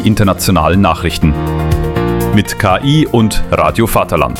internationalen Nachrichten. Mit KI und Radio Vaterland.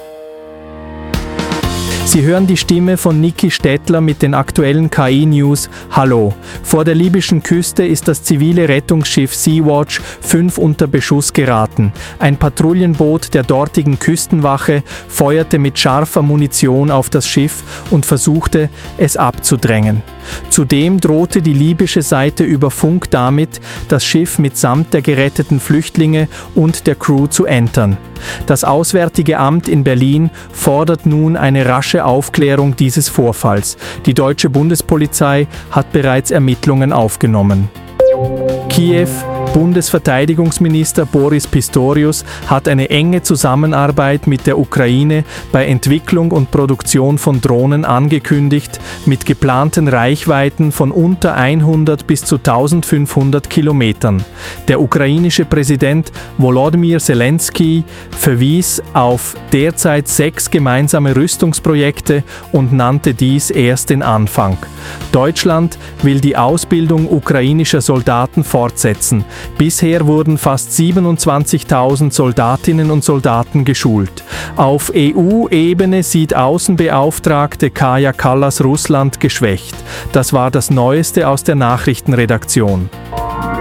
Sie hören die Stimme von Niki Stettler mit den aktuellen KI-News. Hallo. Vor der libyschen Küste ist das zivile Rettungsschiff Sea-Watch 5 unter Beschuss geraten. Ein Patrouillenboot der dortigen Küstenwache feuerte mit scharfer Munition auf das Schiff und versuchte, es abzudrängen. Zudem drohte die libysche Seite über Funk damit, das Schiff mitsamt der geretteten Flüchtlinge und der Crew zu entern. Das Auswärtige Amt in Berlin fordert nun eine rasche Aufklärung dieses Vorfalls. Die deutsche Bundespolizei hat bereits Ermittlungen aufgenommen. Kiew. Bundesverteidigungsminister Boris Pistorius hat eine enge Zusammenarbeit mit der Ukraine bei Entwicklung und Produktion von Drohnen angekündigt, mit geplanten Reichweiten von unter 100 bis zu 1500 Kilometern. Der ukrainische Präsident Volodymyr Zelensky verwies auf derzeit 6 gemeinsame Rüstungsprojekte und nannte dies erst den Anfang. Deutschland will die Ausbildung ukrainischer Soldaten fortsetzen. Bisher wurden fast 27.000 Soldatinnen und Soldaten geschult. Auf EU-Ebene sieht Außenbeauftragte Kaja Kallas Russland geschwächt. Das war das Neueste aus der Nachrichtenredaktion.